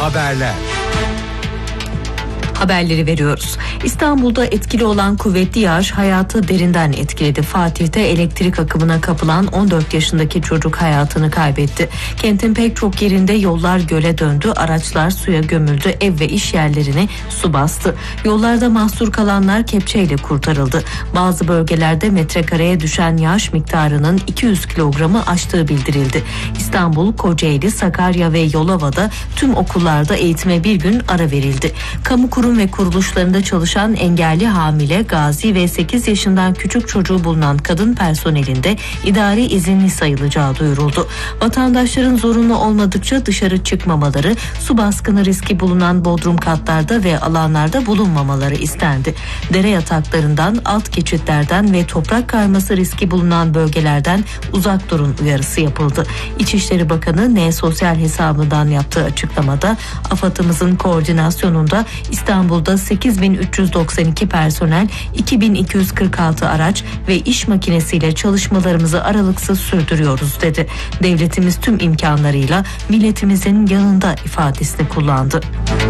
haberler. Haberleri veriyoruz. İstanbul'da etkili olan kuvvetli yağış hayatı derinden etkiledi. Fatih'te elektrik akımına kapılan 14 yaşındaki çocuk hayatını kaybetti. Kentin pek çok yerinde yollar göle döndü, araçlar suya gömüldü, ev ve iş yerlerini su bastı. Yollarda mahsur kalanlar kepçeyle kurtarıldı. Bazı bölgelerde metrekareye düşen yağış miktarının 200 kilogramı aştığı bildirildi. İstanbul, Kocaeli, Sakarya ve Yolova'da tüm okullarda eğitime bir gün ara verildi. Kamu kurum ve kuruluşlarında çalışan engelli, hamile, gazi ve 8 yaşından küçük çocuğu bulunan kadın personelinde idari izinli sayılacağı duyuruldu. Vatandaşların zorunlu olmadıkça dışarı çıkmamaları, su baskını riski bulunan bodrum katlarda ve alanlarda bulunmamaları istendi. Dere yataklarından, alt geçitlerden ve toprak kayması riski bulunan bölgelerden uzak durun uyarısı yapıldı. İçişleri Bakanı N sosyal hesabından yaptığı açıklamada AFAD'ımızın koordinasyonunda İstanbul'da 8.392 personel, 2.246 araç ve iş makinesiyle çalışmalarımızı aralıksız sürdürüyoruz dedi. Devletimiz tüm imkanlarıyla milletimizin yanında ifadesini kullandı.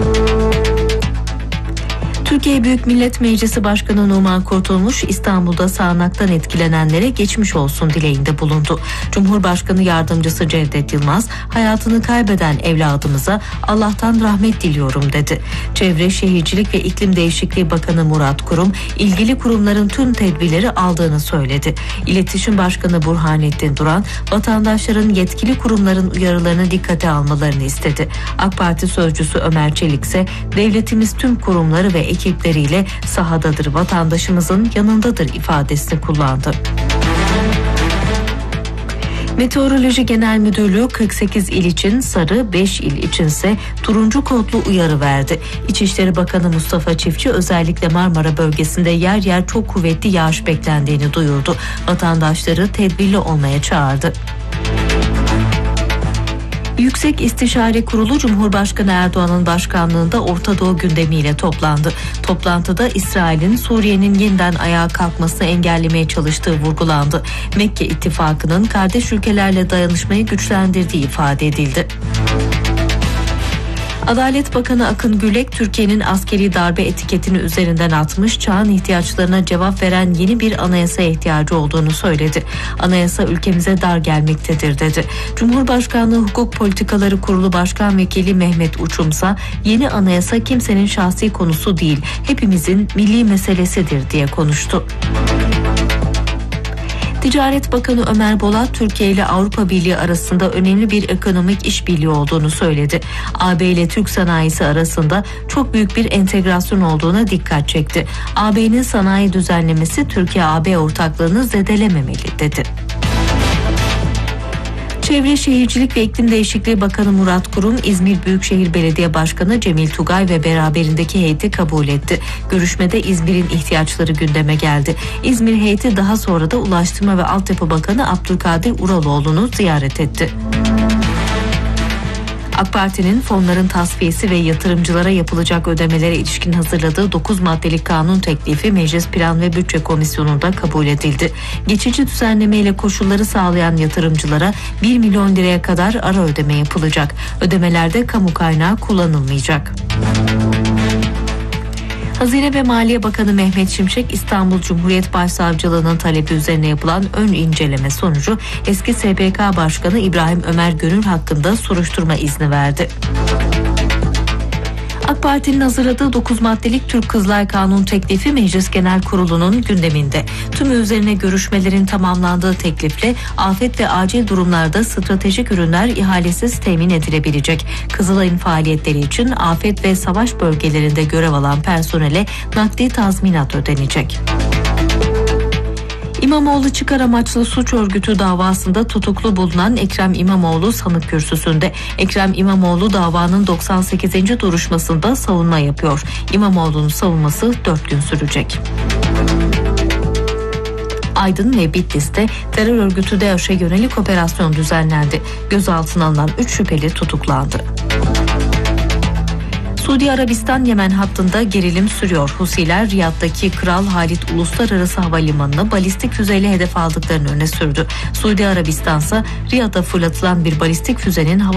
Türkiye Büyük Millet Meclisi Başkanı Numan Kurtulmuş, İstanbul'da sağanaktan etkilenenlere geçmiş olsun dileğinde bulundu. Cumhurbaşkanı Yardımcısı Cevdet Yılmaz, hayatını kaybeden evladımıza Allah'tan rahmet diliyorum dedi. Çevre, Şehircilik ve İklim Değişikliği Bakanı Murat Kurum, ilgili kurumların tüm tedbirleri aldığını söyledi. İletişim Başkanı Burhanettin Duran, vatandaşların yetkili kurumların uyarılarını dikkate almalarını istedi. AK Parti Sözcüsü Ömer Çelik ise devletimiz tüm kurumları ve ekipleriyle sahadadır, vatandaşımızın yanındadır ifadesini kullandı. Meteoroloji Genel Müdürlüğü 48 il için sarı, 5 il içinse turuncu kodlu uyarı verdi. İçişleri Bakanı Mustafa Çiftçi özellikle Marmara bölgesinde yer yer çok kuvvetli yağış beklendiğini duyurdu. Vatandaşları tedbirli olmaya çağırdı. Yüksek İstişare Kurulu Cumhurbaşkanı Erdoğan'ın başkanlığında Orta Doğu gündemiyle toplandı. Toplantıda İsrail'in Suriye'nin yeniden ayağa kalkmasını engellemeye çalıştığı vurgulandı. Mekke İttifakı'nın kardeş ülkelerle dayanışmayı güçlendirdiği ifade edildi. Adalet Bakanı Akın Gürlek, Türkiye'nin askeri darbe etiketini üzerinden atmış, çağın ihtiyaçlarına cevap veren yeni bir anayasaya ihtiyacı olduğunu söyledi. Anayasa ülkemize dar gelmektedir dedi. Cumhurbaşkanlığı Hukuk Politikaları Kurulu Başkan Vekili Mehmet Uçumsa, yeni anayasa kimsenin şahsi konusu değil, hepimizin milli meselesidir diye konuştu. Ticaret Bakanı Ömer Bolat, Türkiye ile Avrupa Birliği arasında önemli bir ekonomik işbirliği olduğunu söyledi. AB ile Türk sanayisi arasında çok büyük bir entegrasyon olduğuna dikkat çekti. AB'nin sanayi düzenlemesi Türkiye-AB ortaklığını zedelememeli dedi. Çevre, Şehircilik ve İklim Değişikliği Bakanı Murat Kurum, İzmir Büyükşehir Belediye Başkanı Cemil Tugay ve beraberindeki heyeti kabul etti. Görüşmede İzmir'in ihtiyaçları gündeme geldi. İzmir heyeti daha sonra da Ulaştırma ve Altyapı Bakanı Abdülkadir Uraloğlu'nu ziyaret etti. AK Parti'nin fonların tasfiyesi ve yatırımcılara yapılacak ödemelere ilişkin hazırladığı 9 maddelik kanun teklifi Meclis Plan ve Bütçe Komisyonu'nda kabul edildi. Geçici düzenlemeyle koşulları sağlayan yatırımcılara 1 milyon liraya kadar ara ödeme yapılacak. Ödemelerde kamu kaynağı kullanılmayacak. Hazine ve Maliye Bakanı Mehmet Şimşek, İstanbul Cumhuriyet Başsavcılığı'nın talebi üzerine yapılan ön inceleme sonucu eski SPK Başkanı İbrahim Ömer Gönül hakkında soruşturma izni verdi. AK Parti'nin hazırladığı 9 maddelik Türk Kızılay Kanun teklifi Meclis Genel Kurulu'nun gündeminde. Tümü üzerine görüşmelerin tamamlandığı teklifle afet ve acil durumlarda stratejik ürünler ihalesiz temin edilebilecek. Kızılay'ın faaliyetleri için afet ve savaş bölgelerinde görev alan personele nakdi tazminat ödenecek. İmamoğlu çıkar amaçlı suç örgütü davasında tutuklu bulunan Ekrem İmamoğlu sanık kürsüsünde. Ekrem İmamoğlu davanın 98. duruşmasında savunma yapıyor. İmamoğlu'nun savunması 4 gün sürecek. Aydın ve Bitlis'te terör örgütü DAEŞ'e yönelik operasyon düzenlendi. Gözaltına alınan 3 şüpheli tutuklandı. Suudi Arabistan-Yemen hattında gerilim sürüyor. Husiler Riyad'daki Kral Halid Uluslararası Havalimanı'na balistik füzeyle hedef aldıklarını öne sürdü. Suudi Arabistan ise Riyad'a fırlatılan bir balistik füzenin